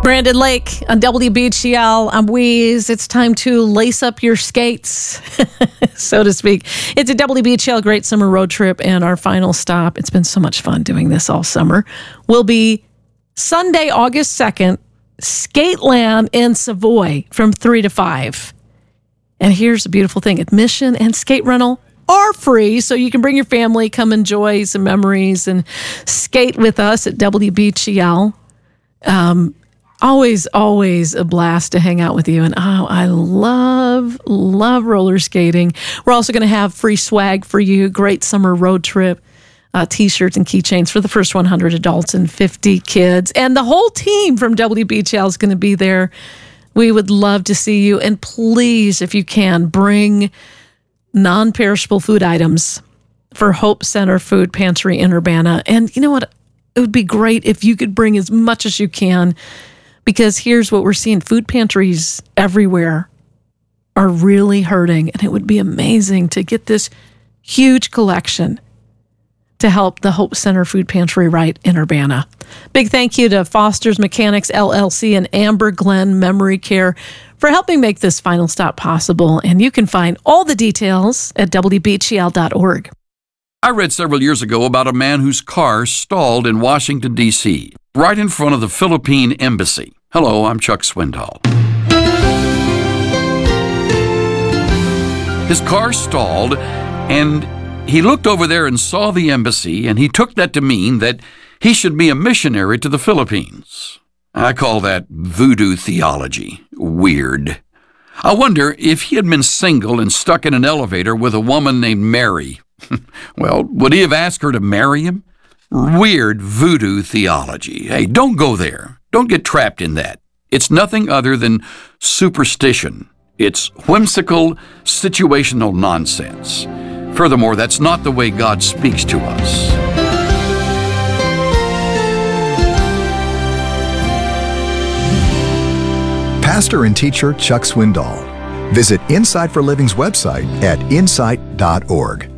Brandon Lake on WBGL. I'm Weeze. It's time to lace up your skates, so to speak. It's a WBGL Great Summer Road Trip, and our final stop, it's been so much fun doing this all summer, will be Sunday, August 2nd, Skateland in Savoy from 3 to 5. And here's the beautiful thing. Admission and skate rental are free, so you can bring your family, come enjoy some memories, and skate with us at WBGL. Always a blast to hang out with you. And I love roller skating. We're also going to have free swag for you. Great summer road trip. T-shirts and keychains for the first 100 adults and 50 kids. And the whole team from WBGL is going to be there. We would love to see you. And please, if you can, bring non-perishable food items for Hope Center Food Pantry in Urbana. And you know what? It would be great if you could bring as much as you can, because here's what we're seeing. Food pantries everywhere are really hurting, and it would be amazing to get this huge collection to help the Hope Center Food Pantry right in Urbana. Big thank you to Foster's Mechanics, LLC, and Amber Glen Memory Care for helping make this final stop possible. And you can find all the details at WBGL.org. I read several years ago about a man whose car stalled in Washington, D.C., right in front of the Philippine Embassy. Hello, I'm Chuck Swindoll. His car stalled, and he looked over there and saw the embassy, and he took that to mean that he should be a missionary to the Philippines. I call that voodoo theology. Weird. I wonder if he had been single and stuck in an elevator with a woman named Mary. Well, would he have asked her to marry him? Weird voodoo theology. Hey, don't go there. Don't get trapped in that. It's nothing other than superstition. It's whimsical, situational nonsense. Furthermore, that's not the way God speaks to us. Pastor and teacher Chuck Swindoll. Visit Insight for Living's website at insight.org.